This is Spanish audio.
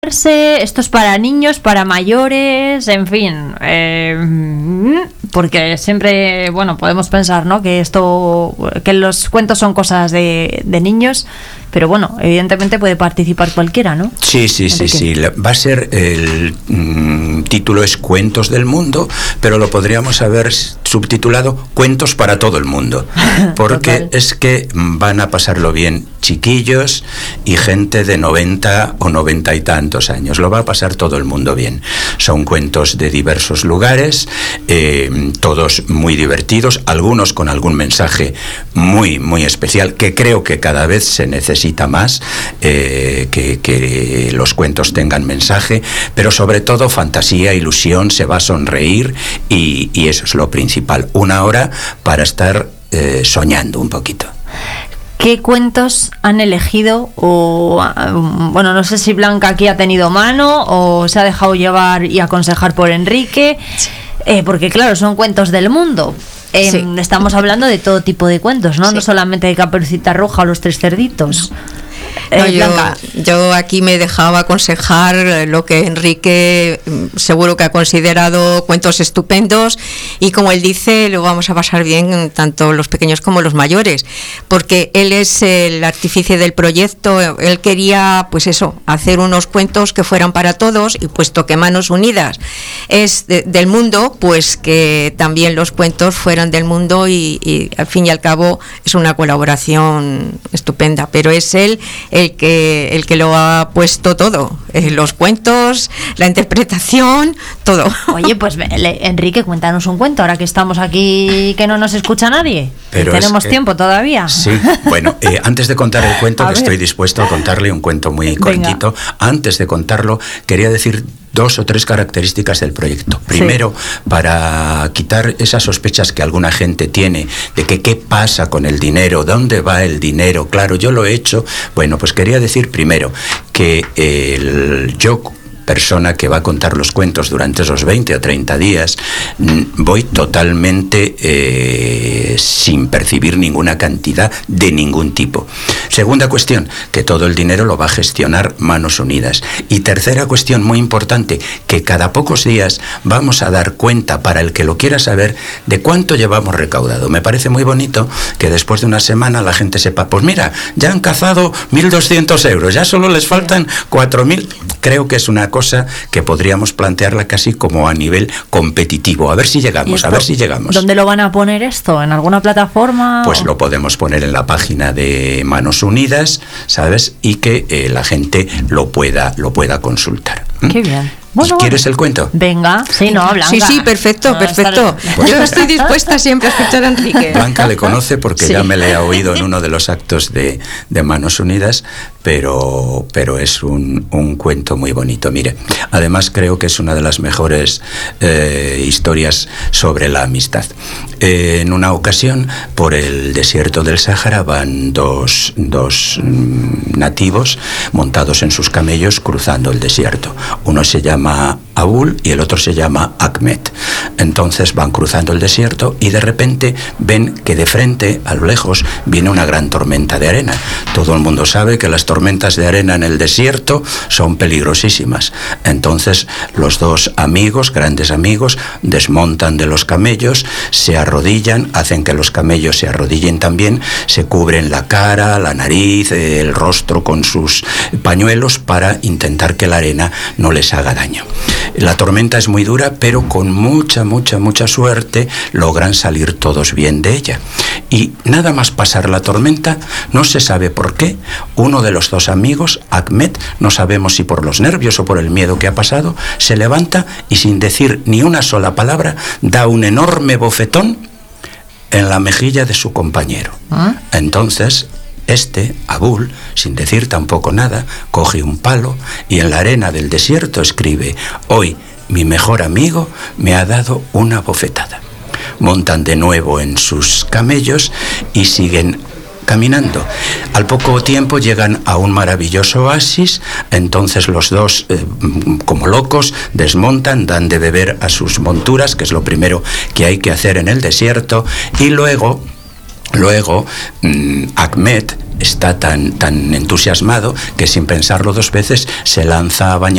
Esto es para niños, para mayores, en fin, porque siempre, bueno, podemos pensar, ¿no?, que los cuentos son cosas de niños, pero bueno, evidentemente puede participar cualquiera, ¿no? Sí. Va a ser el título es Cuentos del Mundo, pero lo podríamos haber subtitulado Cuentos para todo el mundo, porque total, es que van a pasarlo bien chiquillos y gente de 90 o 90 y tantos años. Lo va a pasar todo el mundo bien. Son cuentos de diversos lugares, todos muy divertidos, algunos con algún mensaje muy, muy especial, que creo que cada vez se necesita más, que los cuentos tengan mensaje, pero sobre todo fantasía, ilusión, se va a sonreír y eso es lo principal. Una hora para estar soñando un poquito. ¿Qué cuentos han elegido? Bueno, no sé si Blanca aquí ha tenido mano o se ha dejado llevar y aconsejar por Enrique, porque claro, son cuentos del mundo. Sí. Estamos hablando de todo tipo de cuentos, ¿no? Sí. No solamente de Caperucita Roja o Los Tres Cerditos. No, yo aquí me dejaba aconsejar lo que Enrique seguro que ha considerado cuentos estupendos, y como él dice, lo vamos a pasar bien tanto los pequeños como los mayores, porque él es el artífice del proyecto. Él quería, pues eso, hacer unos cuentos que fueran para todos, y puesto que Manos Unidas es del mundo, pues que también los cuentos fueran del mundo, y al fin y al cabo es una colaboración estupenda, pero es él el que lo ha puesto todo, los cuentos, la interpretación, todo. Oye, pues Enrique, cuéntanos un cuento, ahora que estamos aquí, que no nos escucha nadie. Pero tenemos tiempo todavía. Sí, bueno, antes de contar el cuento, que estoy dispuesto a contarle un cuento muy cortito, antes de contarlo, quería decir 2 o 3 características del proyecto. Primero, para quitar esas sospechas que alguna gente tiene de que qué pasa con el dinero, dónde va el dinero. Claro, yo lo he hecho. Bueno, pues quería decir primero que yo, persona que va a contar los cuentos durante esos 20 o 30 días, voy totalmente sin percibir ninguna cantidad de ningún tipo. Segunda cuestión, que todo el dinero lo va a gestionar Manos Unidas. Y tercera cuestión muy importante, que cada pocos días vamos a dar cuenta, para el que lo quiera saber, de cuánto llevamos recaudado. Me parece muy bonito que después de una semana la gente sepa, pues mira, ya han cazado 1.200 euros, ya solo les faltan 4.000. Creo que es una cosa que podríamos plantearla casi como a nivel competitivo. A ver si llegamos, ¿Dónde lo van a poner esto? ¿En alguna plataforma? Pues lo podemos poner en la página de Manos Unidas, ¿sabes? Y que la gente lo pueda consultar. Qué bien. Bueno, ¿quieres el cuento? Venga, Blanca. Sí, perfecto. Yo estoy dispuesta siempre a escuchar a Enrique. Blanca le conoce porque ya me le ha oído en uno de los actos de Manos Unidas, pero es un cuento muy bonito. Mire, además creo que es una de las mejores historias sobre la amistad. En una ocasión, por el desierto del Sáhara, van dos nativos montados en sus camellos cruzando el desierto. Uno se llama Abul y el otro se llama Ahmed. Entonces van cruzando el desierto y de repente ven que de frente, a lo lejos, viene una gran tormenta de arena. Todo el mundo sabe que las tormentas de arena en el desierto son peligrosísimas. Entonces los dos amigos, grandes amigos, desmontan de los camellos, se arrodillan, hacen que los camellos se arrodillen también, se cubren la cara, la nariz, el rostro con sus pañuelos para intentar que la arena no les haga daño. La tormenta es muy dura, pero con mucha suerte logran salir todos bien de ella. Y nada más pasar la tormenta, no se sabe por qué, uno de los dos amigos, Ahmed, no sabemos si por los nervios o por el miedo que ha pasado, se levanta y sin decir ni una sola palabra, da un enorme bofetón en la mejilla de su compañero. Entonces Abul, sin decir tampoco nada, coge un palo y en la arena del desierto escribe: hoy mi mejor amigo me ha dado una bofetada. Montan de nuevo en sus camellos y siguen caminando. Al poco tiempo llegan a un maravilloso oasis. Entonces los dos, como locos, desmontan, dan de beber a sus monturas, que es lo primero que hay que hacer en el desierto, y luego Ahmed está tan entusiasmado que sin pensarlo dos veces se lanza a bañar